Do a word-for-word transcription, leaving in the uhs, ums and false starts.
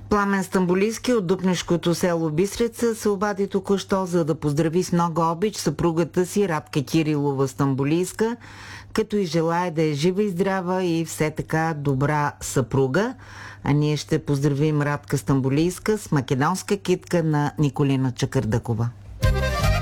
Пламен Стамболийски от дупнишкото село Бистрица се обади току-що, за да поздрави с много обич съпругата си Радка Кирилова Стамболийска, като и желая да е жива и здрава и все така добра съпруга. А ние ще поздравим Радка Стамболийска с македонска китка на Николина Чакърдъкова.